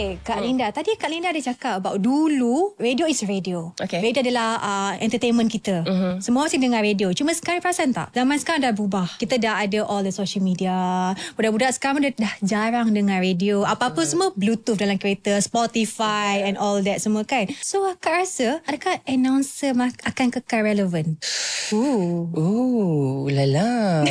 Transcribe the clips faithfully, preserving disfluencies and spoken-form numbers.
Okay, Kak hmm. Linda. Tadi Kak Linda ada cakap about dulu, radio is radio. Okay. Radio adalah uh, entertainment kita. Uh-huh. Semua masih dengar radio. Cuma sekarang perasan tak? Zaman sekarang dah berubah. Kita dah ada all the social media. Budak-budak sekarang dah, dah jarang dengar radio. Apa-apa uh-huh. semua Bluetooth dalam kereta, Spotify and all that semua kan. So, Kak rasa, adakah announcer akan kekal relevan? Ooh. Ooh, lala.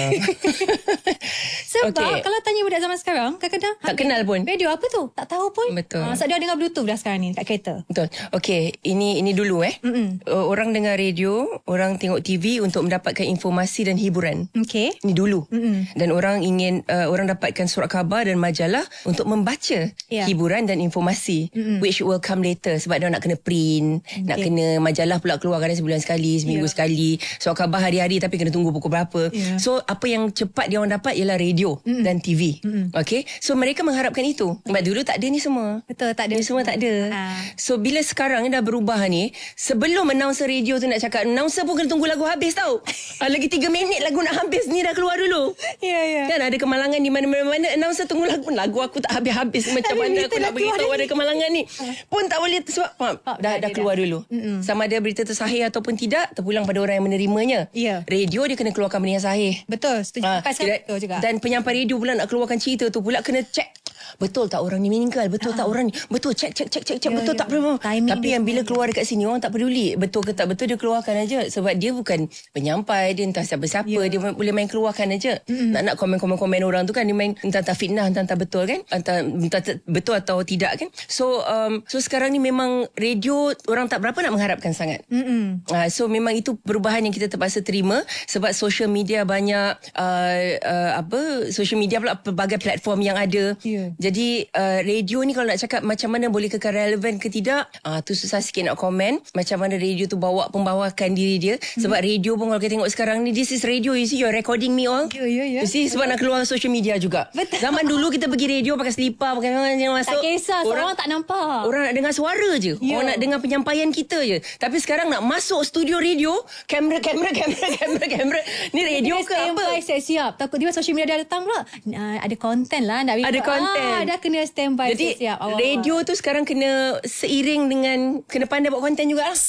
Sebab okay. kalau tanya budak zaman sekarang, kadang-kadang tak kenal pun. Radio apa tu? Tak tahu pun. Betul. Uh, sebab dia dengar Bluetooth dah sekarang ni kat kereta. Betul. Okay, ini ini dulu eh. Mm-mm. Orang dengar radio, orang tengok T V untuk mendapatkan informasi dan hiburan. Okay. Ini dulu. Mm-mm. Dan orang ingin uh, orang dapatkan surat khabar dan majalah untuk membaca yeah. hiburan dan informasi. Mm-mm. Which will come later sebab dia nak kena print, okay. nak kena majalah pula keluar kadang sebulan sekali, seminggu yeah. sekali. Surat khabar hari-hari tapi kena tunggu pukul berapa. Yeah. So apa yang cepat dia orang dapat ialah radio mm. dan T V. Mm. Okay. So mereka mengharapkan itu. Sebab dulu tak ada ni semua. Betul, tak ada. Ni semua tak ada. Ha. So bila sekarang dah berubah ni, sebelum announcer radio tu nak cakap, announcer pun kena tunggu lagu habis tau. Lagi tiga minit lagu nak habis ni dah keluar dulu. Ya, yeah, ya. Yeah. Kan ada kemalangan di mana-mana, announcer tunggu lagu. Lagu aku tak habis-habis. Macam mana aku nak beritahu ada kemalangan ni. Pun tak boleh sebab Pap, dah, dah keluar dah. dulu. Mm-mm. Sama ada berita tu sahih ataupun tidak, terpulang pada orang yang menerimanya. Yeah. Radio dia kena keluarkan benda yang sahih. Betul, setuju. Ha, betul juga. Dan penyampai radio pula nak keluarkan cerita tu pula kena check. Betul tak orang ni meninggal? Betul ha. tak orang ni? Betul, check, check, check, check, check. Yeah, betul yeah. tak perlu. Tapi yang bila keluar dekat sini, orang tak peduli. Betul ke tak betul, dia keluarkan aja. Sebab dia bukan penyampai, dia entah siapa-siapa. Yeah. Dia boleh main keluarkan aja. Mm-hmm. Nak-nak komen-komen-komen orang tu kan, dia main entah-entah fitnah, entah-entah betul kan? Entah, entah betul atau tidak kan? So, um, so sekarang ni memang radio, orang tak berapa nak mengharapkan sangat. Mm-hmm. Uh, so, memang itu perubahan yang kita terpaksa terima. Sebab social media banyak, uh, uh, apa, social media pula pelbagai platform yang ada. Yeah. Jadi uh, radio ni kalau nak cakap macam mana boleh kekal relevan ke tidak, uh, tu susah sikit nak komen. Macam mana radio tu bawa pembawakan diri dia. Hmm. Sebab radio pun kalau kita tengok sekarang ni, this is radio, you see, you're recording me all. Ya, ya, ya. You see, sebab nak keluar social media juga. Betul. Zaman dulu kita pergi radio pakai selipar, pakai yang masuk. Tak kisah, orang, orang tak nampak. Orang nak dengar suara je. Ya. Orang nak dengar penyampaian kita je. Tapi sekarang nak masuk studio radio, kamera, kamera, kamera, kamera, kamera. Ni radio ke apa? Siap-siap. Takut dia social media dah datang pula. Uh, ada konten lah. Nak ada konten. Ah, dah kena standby. Jadi siap. radio tu sekarang kena seiring dengan kena pandai buat konten juga lah.